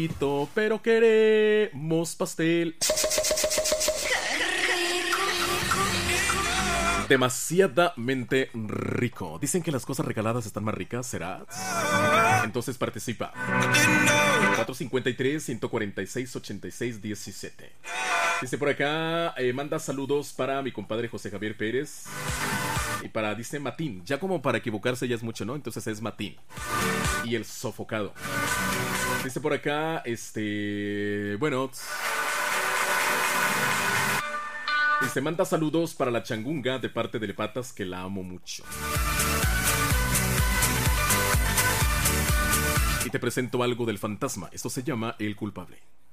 poquito, pero queremos pastel. Demasiadamente rico. Dicen que las cosas regaladas están más ricas, ¿será? Entonces participa. 453-146-86-17. Dice por acá, manda saludos para mi compadre José Javier Pérez. Y para, dice Matín. Ya como para equivocarse ya es mucho, ¿no? Entonces es Matín. Y el sofocado. Dice por acá, bueno... Dice, manda saludos para la changunga de parte de Lepatas, que la amo mucho. Y te presento algo del fantasma. Esto se llama El Culpable.